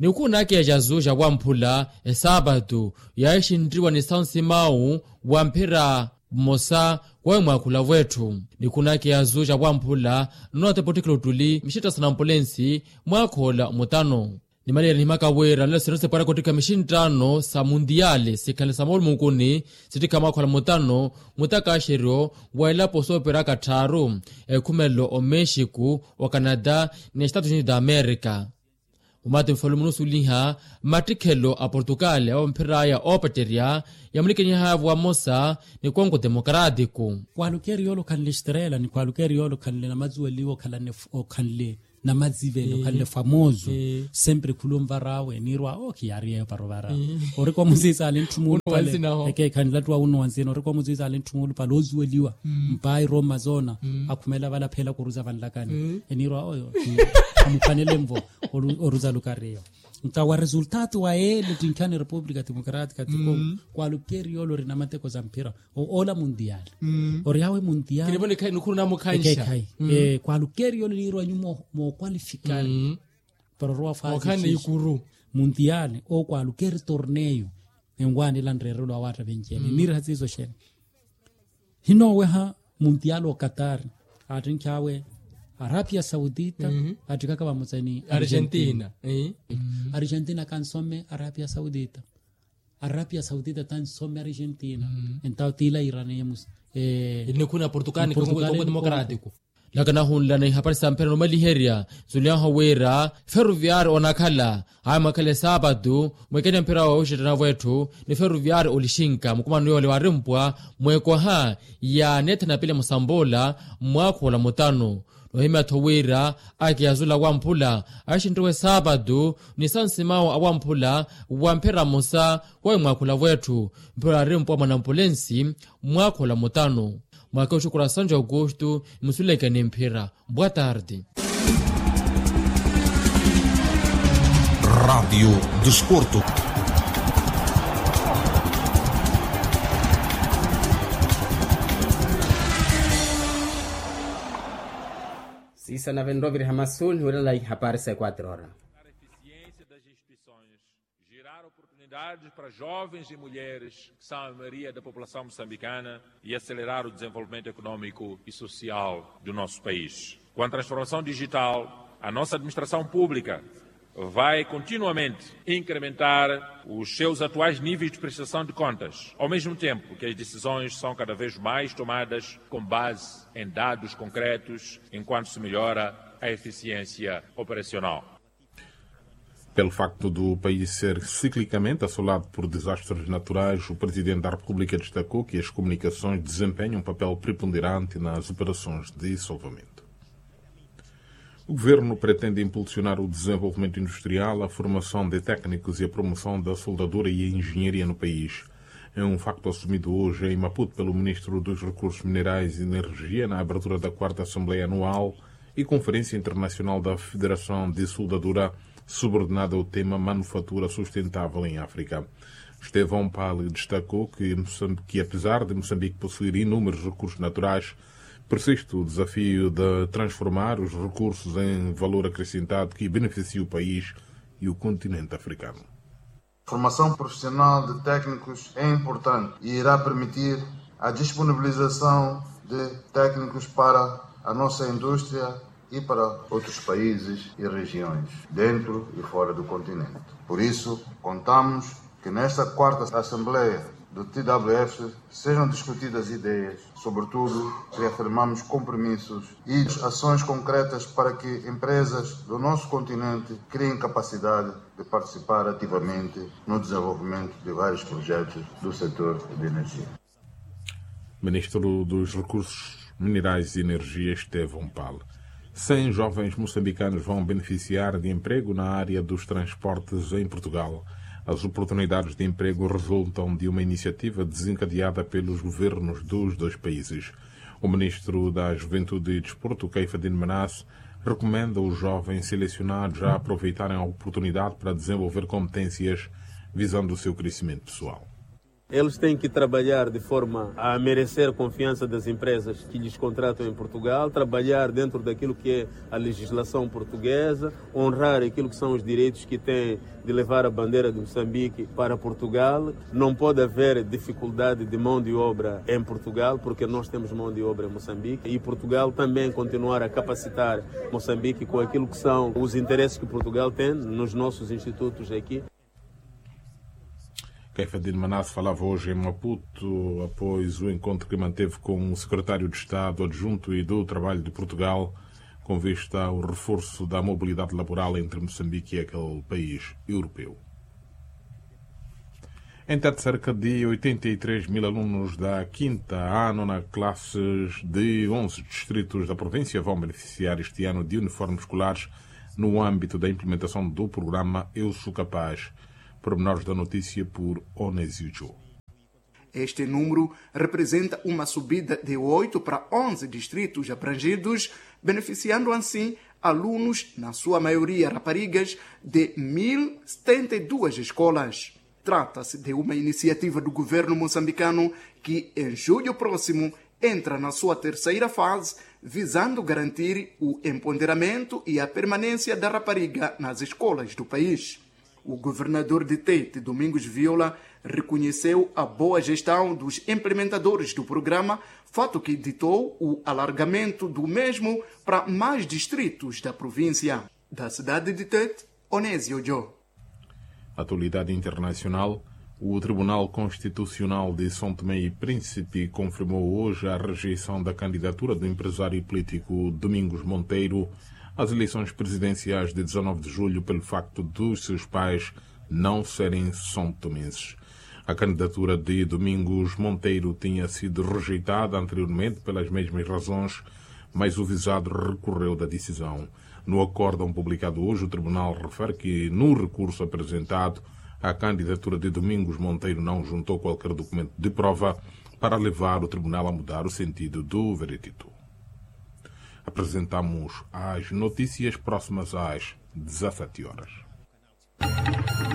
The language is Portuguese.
nikunake ya jazuja wamphula sábado yaixintriwa ni São Simão wamphira mosa kwa mwakula wetu nikunake ya zuja wamphula note particular tuli mishita sana ambulensi mwakhola mutano ni malera ni makawera lelo sinose para kotika mishintano sa mundiale sikale sa molu mukuni sitika makhola mutano mutakashero waila posopera katharu ekhumelo o Mexico o Canada ni Estados Unidos da America umati mfalumuno suliha matikhelo a Portugal ya mpiraya opateria ya mlikeni havu wa Mosa ni Kongo Demokratiko kwalukeri yolo kanle estrela ni kwalukeri yolo kanle na mazueliwo kalane o kanle na mazivelo kanle famoso sempre kulumva rawe nirwa okiyariye parovara oriko muzisa alenthumulu pale eke kanla twa unwanzeno oriko muzisa alenthumulu pale ozueliwa mbai Roma zona akhumela bala phela kuruza vanlakani enirwa oyo amfanele mvo oruza lukareyo mtawa resultatu wa ele tinkani República Democrática tipo kwalukeri yolo rina mateko za mpira ola mundial oriawe mundial kilibone kai nukuna mukansha kwalukeri yolo nirwa nyumo mo qualificar para roa fase okane ikuru mundial o kwalukeri torneio ngwani landrero lo wata benjeni nira hazizo shene hinowe ha mundial o Qatar atinkawe Arabia Saudita atikaka bamutsani Argentina Argentina kansome Arabia Saudita tansome Argentina entautila iranemus inekuna Portugal ni Kongo Demokratiko lakana hunla na hapari sampera no Nigeria zulia hawera ferroviar onakala amakale sábado mwekene mpira wa ushitana wetu ni ferroviar olishinka mkumano yole warempwa mweko ha ya netna pile musambola mwako la mutano nohima thowera akiyazula wamphula ashintriwe sábado ni São Simão awamphula wamphera mosa kwa mwakula wetu mpira rempwa mwanampulensi mwako la mutano mwaka ushukura Sanjo Augusto musuleka ni mpira. Boa tarde. Rádio Desporto. Sisa na vendovir Hamasul, huralai haparse 4 horas. Para jovens e mulheres que são a maioria da população moçambicana e acelerar o desenvolvimento econômico e social do nosso país. Com a transformação digital, a nossa administração pública vai continuamente incrementar os seus atuais níveis de prestação de contas, ao mesmo tempo que as decisões são cada vez mais tomadas com base em dados concretos, enquanto se melhora a eficiência operacional. Pelo facto do país ser ciclicamente assolado por desastres naturais, o Presidente da República destacou que as comunicações desempenham um papel preponderante nas operações de salvamento. O Governo pretende impulsionar o desenvolvimento industrial, a formação de técnicos e a promoção da soldadura e a engenharia no país. É um facto assumido hoje em Maputo pelo Ministro dos Recursos Minerais e Energia na abertura da 4ª Assembleia Anual e Conferência Internacional da Federação de Soldadura, subordinada ao tema Manufatura Sustentável em África. Estevão Pali destacou que apesar de Moçambique possuir inúmeros recursos naturais, persiste o desafio de transformar os recursos em valor acrescentado que beneficie o país e o continente africano. A formação profissional de técnicos é importante e irá permitir a disponibilização de técnicos para a nossa indústria e para outros países e regiões, dentro e fora do continente. Por isso, contamos que nesta 4ª Assembleia do TWF sejam discutidas ideias, sobretudo reafirmamos compromissos e ações concretas para que empresas do nosso continente criem capacidade de participar ativamente no desenvolvimento de vários projetos do setor de energia. Ministro dos Recursos Minerais e Energia, Estevão Pali. 100 jovens moçambicanos vão beneficiar de emprego na área dos transportes em Portugal. As oportunidades de emprego resultam de uma iniciativa desencadeada pelos governos dos dois países. O ministro da Juventude e Desporto, Caifadine Manasse, recomenda os jovens selecionados a aproveitarem a oportunidade para desenvolver competências visando o seu crescimento pessoal. Eles têm que trabalhar de forma a merecer a confiança das empresas que lhes contratam em Portugal, trabalhar dentro daquilo que é a legislação portuguesa, honrar aquilo que são os direitos que têm de levar a bandeira de Moçambique para Portugal. Não pode haver dificuldade de mão de obra em Portugal, porque nós temos mão de obra em Moçambique, e Portugal também continuar a capacitar Moçambique com aquilo que são os interesses que Portugal tem nos nossos institutos aqui. Kefedine Manasse falava hoje em Maputo após o encontro que manteve com o secretário de Estado adjunto e do Trabalho de Portugal com vista ao reforço da mobilidade laboral entre Moçambique e aquele país europeu. Em TET, cerca de 83 mil alunos da quinta à nona classes de 11 distritos da província vão beneficiar este ano de uniformes escolares no âmbito da implementação do programa Eu Sou Capaz. Pormenores da notícia por Onésio Jô. Este número representa uma subida de 8 para 11 distritos abrangidos, beneficiando assim alunos, na sua maioria raparigas, de 1.072 escolas. Trata-se de uma iniciativa do governo moçambicano que, em julho próximo, entra na sua terceira fase, visando garantir o empoderamento e a permanência da rapariga nas escolas do país. O governador de Tete, Domingos Viola, reconheceu a boa gestão dos implementadores do programa, fato que ditou o alargamento do mesmo para mais distritos da província. Da cidade de Tete, Onésio Jô. Atualidade internacional. O Tribunal Constitucional de São Tomé e Príncipe confirmou hoje a rejeição da candidatura do empresário político Domingos Monteiro às eleições presidenciais de 19 de julho pelo facto dos seus pais não serem são-tomenses. A candidatura de Domingos Monteiro tinha sido rejeitada anteriormente pelas mesmas razões, mas o visado recorreu da decisão. No acórdão publicado hoje, o tribunal refere que, no recurso apresentado, a candidatura de Domingos Monteiro não juntou qualquer documento de prova para levar o tribunal a mudar o sentido do veredito. Apresentamos as notícias próximas às 17 horas.